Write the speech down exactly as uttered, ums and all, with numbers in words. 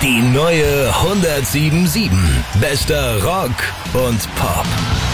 Die neue hundertsieben Komma sieben. Bester Rock und Pop.